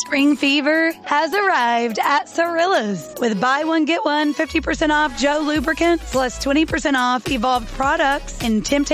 Spring fever has arrived at Cirilla's with buy one, get one, 50% off Joe lubricants plus 20% off Evolved products in Temptation